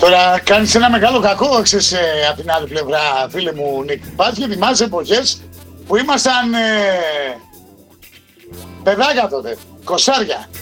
Τώρα κάνεις ένα μεγάλο κακό, ξέρεις, από την άλλη πλευρά, φίλε μου Νίκ. Πας και θυμάσαι εποχές που ήμασταν παιδάκια τότε, κοσάρια.